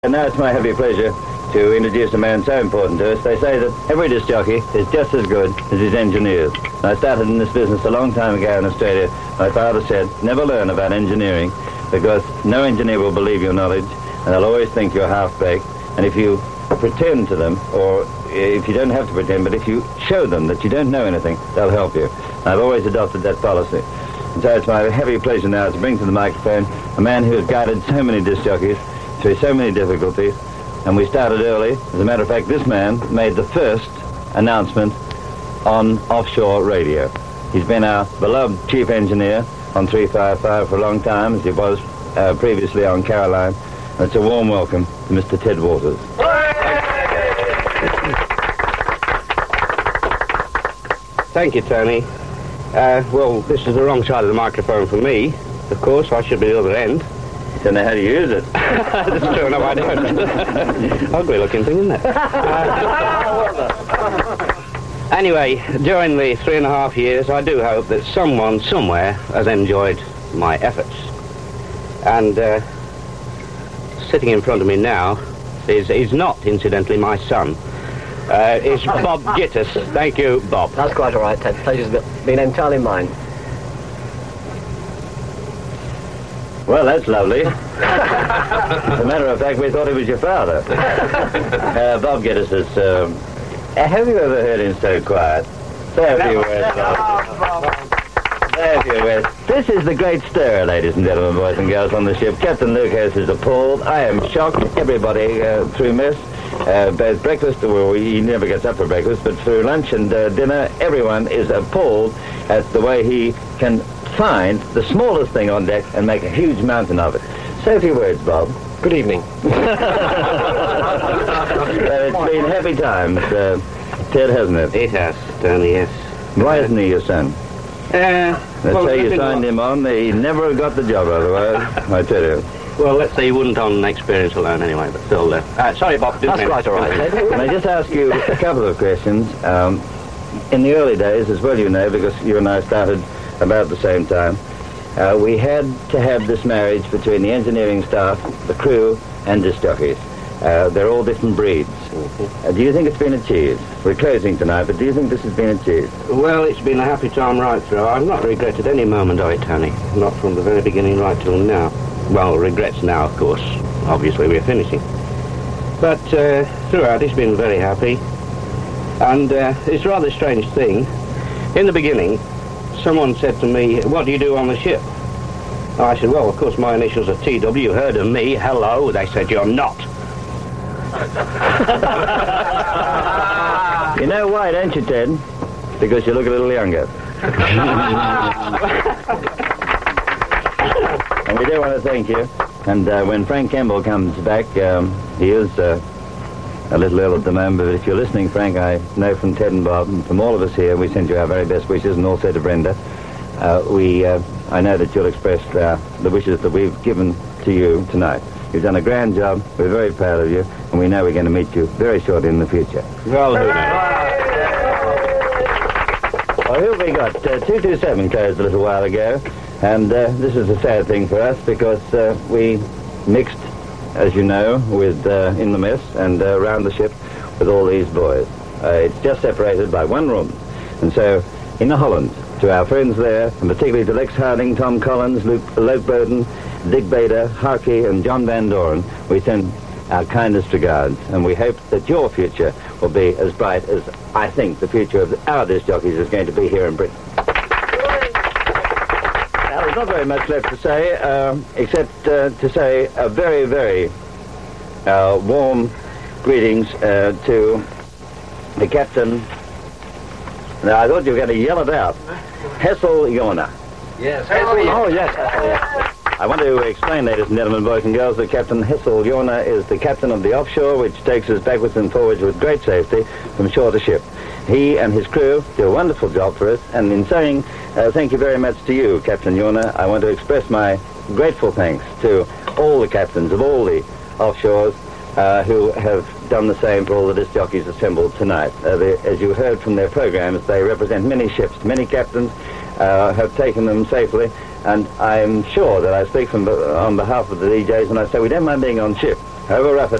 And now it's my heavy pleasure to introduce a man so important to us. They say that every disc jockey is just as good as his engineers. I started in this business a long time ago in Australia. My father said, never learn about engineering because no engineer will believe your knowledge and they'll always think you're half-baked. And if you pretend to them, or if you don't have to pretend, but if you show them that you don't know anything, they'll help you. And I've always adopted that policy. And so it's my heavy pleasure now to bring to the microphone a man who has guided so many disc jockeys through so many difficulties, and we started early. As a matter of fact, this man made the first announcement on offshore radio. He's been our beloved chief engineer on 355 for a long time, as he was previously on Caroline. And it's a warm welcome to Mr. Ted Waters. Thank you, Tony. Well, this is the wrong side of the microphone for me. Of course, I should be the other end. Don't know how to use it. That's true, no, I don't. Ugly looking thing, isn't it? Anyway, during the 3.5 years, I do hope that someone somewhere has enjoyed my efforts. And sitting in front of me now is not, incidentally, my son. It's Bob Gittis. Thank you, Bob. That's quite all right, Ted. Pleasure's been entirely mine. Well, that's lovely. As a matter of fact, we thought he was your father. Bob Gittis is... have you ever heard him so quiet? Say a few words, Bob. Say a few words. This is the great stirrer, ladies and gentlemen, boys and girls on the ship. Captain Lucas is appalled. I am shocked. Everybody through mess, both breakfast, well, he never gets up for breakfast, but through lunch and dinner, everyone is appalled at the way he can find the smallest thing on deck and make a huge mountain of it. Say a few words, Bob. Good evening. It's been happy times, Ted, hasn't it? It has, Tony, yes. Why isn't he your son? Let's say you signed him on, he never got the job otherwise, I tell you. Well, let's say he wouldn't on experience alone anyway, but still... sorry, Bob. That's quite all right, Ted. Can I just ask you a couple of questions? In the early days, as well you know, because you and I started about the same time, we had to have this marriage between the engineering staff, the crew, and disc jockeys. They're all different breeds. Do you think it's been achieved? We're closing tonight, but do you think this has been achieved? Well, it's been a happy time right through. I've not regretted any moment of it, Tony. Not from the very beginning right till now. Well, regrets now, of course. Obviously, we're finishing. But throughout, it's been very happy. And it's a rather strange thing. In the beginning, someone said to me, what do you do on the ship? I said, well, of course, my initials are TW. You heard of me. Hello. They said, you're not. You know why, don't you, Ted? Because you look a little younger. And we do want to thank you. And when Frank Campbell comes back, he is a little ill at the moment, but if you're listening, Frank, I know from Ted and Bob and from all of us here, we send you our very best wishes, and also to Brenda. I know that you'll express the wishes that we've given to you tonight. You've done a grand job. We're very proud of you, and we know we're going to meet you very shortly in the future. Well, who knows? Well, who have we got? 227 closed a little while ago, and this is a sad thing for us because we mixed, as you know, with in the mess and around the ship with all these boys. It's just separated by one room. And so, in Holland, to our friends there, and particularly to Lex Harding, Tom Collins, Luke Bowden, Dick Bader, Harkey, and John Van Doren, we send our kindest regards, and we hope that your future will be as bright as I think the future of our disc jockeys is going to be here in Britain. Now, there's not very much left to say, except to say a very, very warm greetings to the captain. Now, I thought you were going to yell it out. Hessel Jorna. Yes, Hessel. Oh, yes. I want to explain, ladies and gentlemen, boys and girls, that Captain Hessel Jorna is the captain of the offshore, which takes us backwards and forwards with great safety from shore to ship. He and his crew do a wonderful job for us, and in saying thank you very much to you, Captain Jorna, I want to express my grateful thanks to all the captains of all the offshores who have done the same for all the disc jockeys assembled tonight. As you heard from their programs, they represent many ships. Many captains have taken them safely, and I'm sure that I speak on behalf of the DJs when I say we don't mind being on ship. Over rapid.